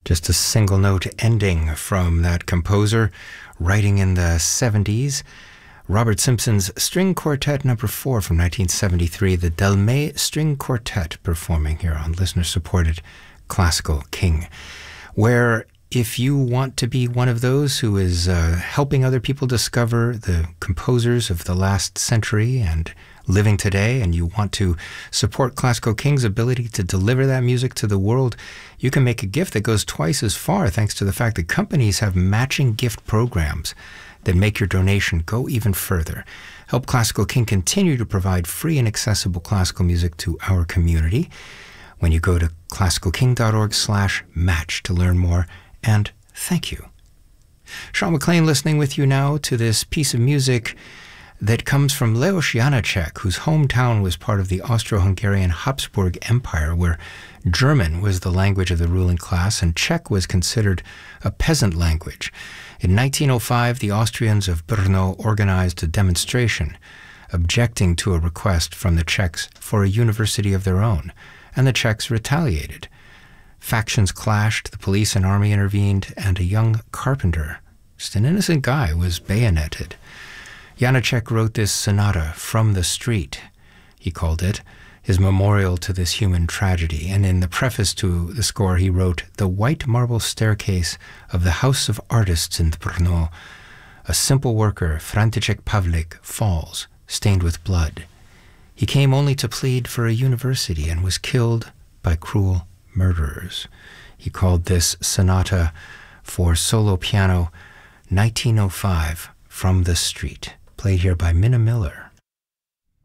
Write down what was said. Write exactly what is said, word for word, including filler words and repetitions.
Just a single note ending from that composer, writing in the seventies. Robert Simpson's String Quartet number four from nineteen seventy-three, the Delmé String Quartet, performing here on listener-supported Classical King, where if you want to be one of those who is uh, helping other people discover the composers of the last century and living today, and you want to support Classical King's ability to deliver that music to the world, you can make a gift that goes twice as far thanks to the fact that companies have matching gift programs that make your donation go even further. Help Classical King continue to provide free and accessible classical music to our community when you go to classical king dot org slash match to learn more, and thank you. Sean McLean listening with you now to this piece of music that comes from Leos Janáček, whose hometown was part of the Austro-Hungarian Habsburg Empire, where German was the language of the ruling class and Czech was considered a peasant language. In nineteen oh five, the Austrians of Brno organized a demonstration objecting to a request from the Czechs for a university of their own, and the Czechs retaliated. Factions clashed, the police and army intervened, and a young carpenter, just an innocent guy, was bayoneted. Janáček wrote this sonata, From the Street, he called it, his memorial to this human tragedy. And in the preface to the score, he wrote, "The white marble staircase of the House of Artists in Brno, a simple worker, František Pavlik, falls, stained with blood. He came only to plead for a university and was killed by cruel murderers." He called this sonata for solo piano, nineteen oh five, From the Street, played here by Minna Miller.